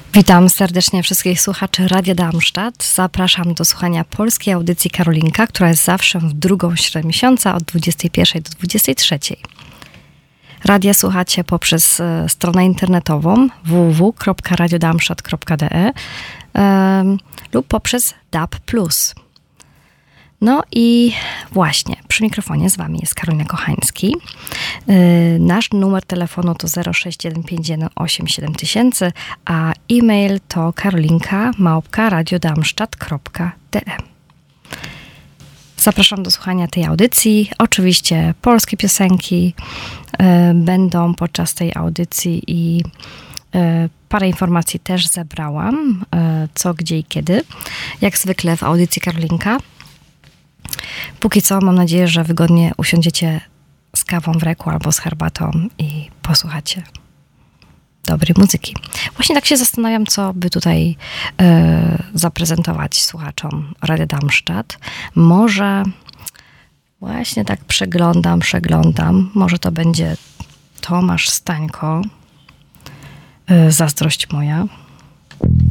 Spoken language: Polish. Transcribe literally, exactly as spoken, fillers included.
Witam serdecznie wszystkich słuchaczy Radia Darmstadt. Zapraszam do słuchania polskiej audycji Karolinka, która jest zawsze w drugą środę miesiąca od dwudziestej pierwszej do dwudziestej trzeciej. Radia słuchacie poprzez e, stronę internetową w w w kropka radio darmstadt kropka d e e, lub poprzez D A B plus. No i właśnie, przy mikrofonie z wami jest Karolina Kochański. Yy, nasz numer telefonu to zero sześć jeden pięć jeden osiem siedem tysięcy, a e-mail to karolinka małpka radiodarmstadt kropka d e. Zapraszam do słuchania tej audycji. Oczywiście polskie piosenki yy, będą podczas tej audycji i yy, parę informacji też zebrałam, yy, co, gdzie i kiedy. Jak zwykle w audycji Karolinka. Póki co mam nadzieję, że wygodnie usiądziecie z kawą w ręku albo z herbatą i posłuchacie dobrej muzyki. Właśnie tak się zastanawiam, co by tutaj e, zaprezentować słuchaczom Radia Darmstadt. Może właśnie tak przeglądam, przeglądam. Może to będzie Tomasz Stańko. E, zazdrość moja.